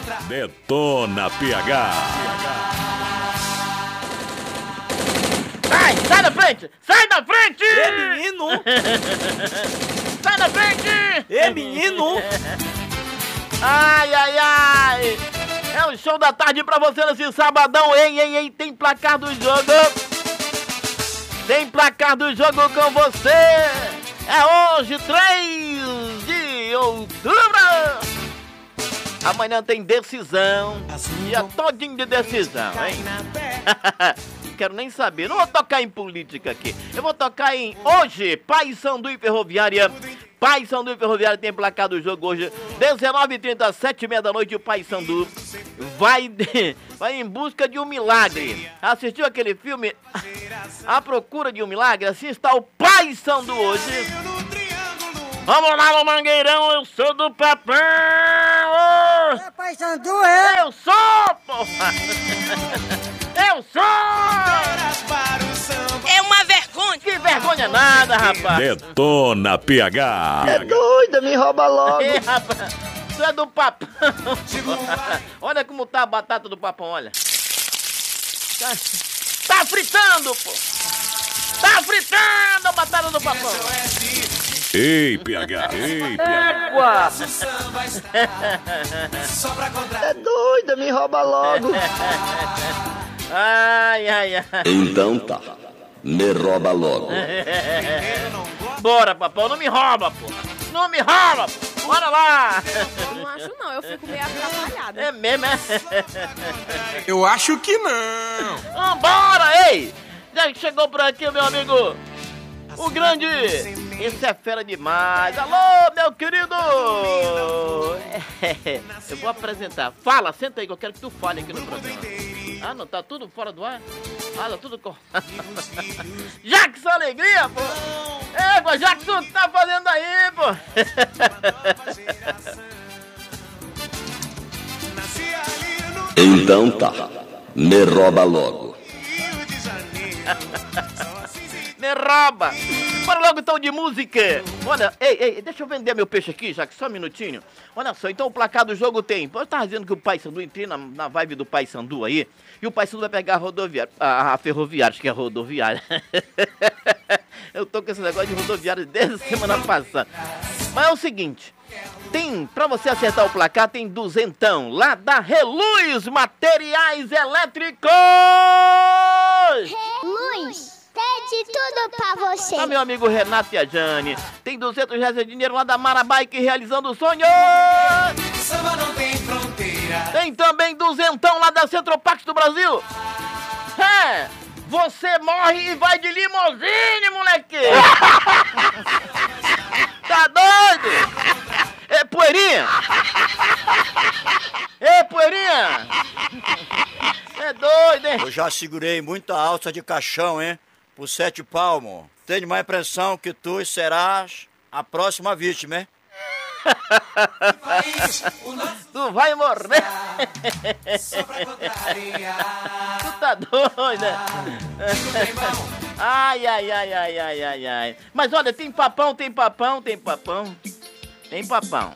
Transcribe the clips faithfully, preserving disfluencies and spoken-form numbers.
Detona P H. Sai, sai da frente! Sai da frente! Ê, menino! Sai da frente! Ê, menino! Ai, ai, ai! É o show da tarde pra você nesse sabadão, hein, hein, hein? Tem placar do jogo! Tem placar do jogo com você! É hoje, três de outubro! Amanhã tem decisão, dia todinho de decisão, hein? Quero nem saber, não vou tocar em política aqui. Eu vou tocar em hoje, Paysandu e Ferroviária. Paysandu e Ferroviária tem placar do jogo hoje, dezenove e trinta, sete e meia da noite. O Paysandu vai, vai em busca de um milagre. Assistiu aquele filme A Procura de um Milagre? Assim está o Paysandu hoje. Vamos lá no Mangueirão, eu sou do Papão! É Paysandu, é? Eu sou, porra! Eu sou! É uma vergonha! Que vergonha nada, rapaz! Detona P H. É doida, me rouba logo. Ei, rapaz, tu é do Papão! Olha como tá a batata do Papão, olha! Tá, tá fritando, pô! Tá fritando a batata do Papão! Ei, P H. Ei, P H. Égua! É doida, me rouba logo. Ai, ai, ai! Então tá, me rouba logo. Bora, Papão, não me rouba, pô! Não me rouba, pô! Bora lá! Não acho não, eu fico meio atrapalhada. É mesmo, é? Eu acho que não. Vambora, ei! Já chegou por aqui, meu amigo, o grande... Esse é fera demais. Alô, meu querido! É, eu vou apresentar. Fala, senta aí que eu quero que tu fale aqui no programa. Ah, não, tá tudo fora do ar? Ah, tá tudo... Jackson Alegria, pô! Égua, Jackson, o que tá fazendo aí, pô? Então tá, me rouba logo. Me rouba! Bora logo então de música! Olha, ei, ei, deixa eu vender meu peixe aqui, já que só um minutinho. Olha só, então o placar do jogo tem... Eu tava dizendo que o Paysandu, entrei na, na vibe do Paysandu aí, e o Paysandu vai pegar a rodoviária, a, a ferroviária, acho que é rodoviária. Eu tô com esse negócio de rodoviária desde a semana passada. Mas é o seguinte, tem, pra você acertar o placar, tem duzentão lá da Reluz Materiais Elétricos! Luz, tem de tudo pra você. Ah, meu amigo Renato e a Jane, tem duzentos reais de dinheiro lá da Marabike realizando o sonho. Samba não tem fronteira. Tem também duzentão lá da Centropax do Brasil. É, você morre e vai de limousine, moleque. Tá doido? É poeirinha? É poeirinha? É doido, hein? Eu já segurei muita alça de caixão, hein? Por sete palmos. Tenho uma impressão que tu serás a próxima vítima, hein? Tu vai morrer. Tu tá doido, né? Ai, ai, ai, ai, ai, ai, ai. Mas olha, tem papão, tem papão, tem papão. Tem papão.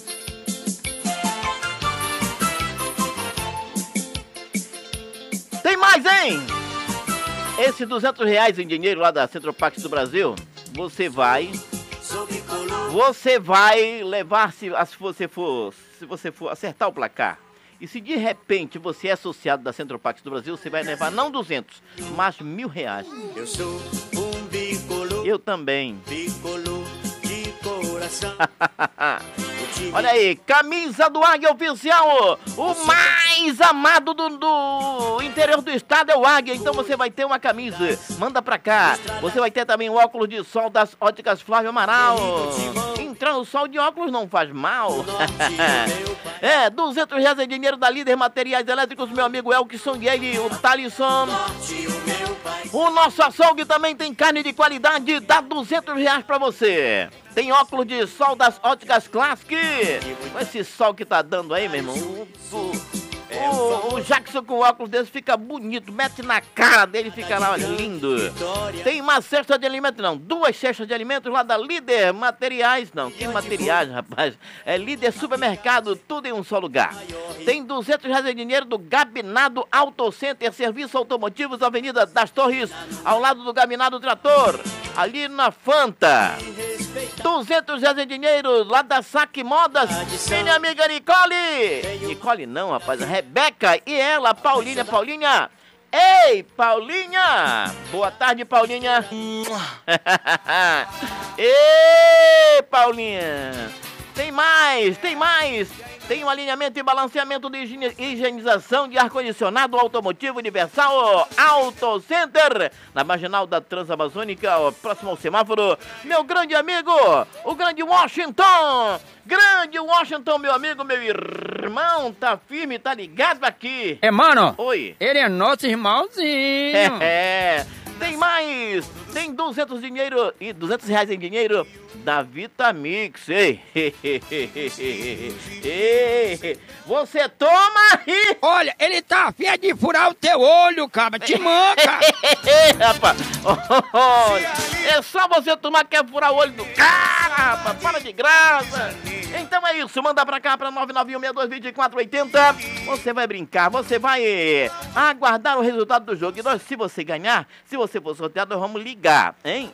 Tem mais, hein? Esse duzentos reais em dinheiro lá da Centropax do Brasil, você vai... Você vai levar, se, se você for, se você for acertar o placar. E se de repente você é associado da Centropax do Brasil, você vai levar não duzentos, mas mil reais. Eu sou um bicolor. Eu também. Bicolor de coração. Olha aí, camisa do Águia Oficial, o mais amado do, do interior do estado é o Águia, então você vai ter uma camisa, manda pra cá. Você vai ter também o óculos de sol das óticas Flávio Amaral. Entrar no sol de óculos não faz mal. É, duzentos reais em dinheiro da Líder Materiais Elétricos, meu amigo Elkson e ele, o Thalisson. O nosso açougue também tem carne de qualidade, dá duzentos reais pra você. Tem óculos de sol das óticas Classic. Com esse sol que tá dando aí, meu irmão. O, o, o, o Jackson com óculos desse fica bonito, mete na cara dele, fica lá, olha, lindo. Tem uma cesta de alimentos, não, duas cestas de alimentos lá da Líder Materiais, não, que materiais, rapaz? É Líder Supermercado, tudo em um só lugar. Tem duzentos reais em dinheiro do Gabinado Auto Center, Serviço Automotivos, Avenida das Torres, ao lado do Gabinado Trator, ali na Fanta. duzentos reais em dinheiro lá da Saque Modas, minha amiga Nicole. Nicole não, rapaz, a Rebeca e ela, Paulinha, Paulinha. Ei, Paulinha! Boa tarde, Paulinha. Ei, Paulinha! Tem mais, tem mais! Tem um alinhamento e balanceamento de higienização de ar-condicionado automotivo universal Auto Center, na marginal da Transamazônica, próximo ao semáforo. Meu grande amigo, o grande Washington! Grande Washington, meu amigo, meu irmão, tá firme, tá ligado aqui. É, mano. Oi. Ele é nosso irmãozinho. É, tem mais. Tem duzentos dinheiro e duzentos reais em dinheiro da Vitamix. Ei, ei, você toma aí. Olha, ele tá afim de furar o teu olho, cara. Te manca. Rapaz, olha, é só você tomar que quer furar o olho do cara, rapaz. Para de graça. Então é isso, manda pra cá pra nove nove um seis dois dois quatro oito zero. Você vai brincar, você vai aguardar o resultado do jogo. E nós, se você ganhar, se você for sorteado, nós vamos ligar, hein?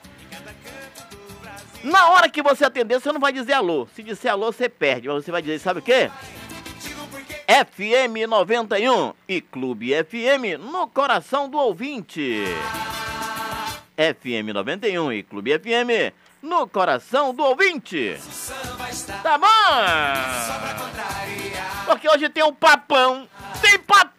Na hora que você atender, você não vai dizer alô. Se disser alô, você perde. Mas você vai dizer, sabe o quê? F M noventa e um e Clube F M no coração do ouvinte. F M noventa e um e Clube F M no coração do ouvinte. Tá bom? Porque hoje tem um papão. Tem papão!